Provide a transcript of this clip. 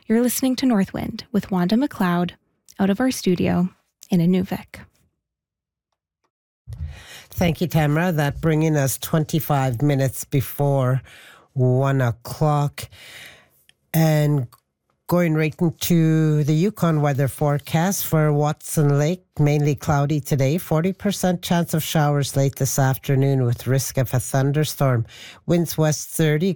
You're listening to Northwind with Wanda McLeod out of our studio in Inuvik. Thank you, Tamara. That bringing us 25 minutes before 1 o'clock. And going right into the Yukon weather forecast for Watson Lake, mainly cloudy today, 40% chance of showers late this afternoon with risk of a thunderstorm. Winds west 30,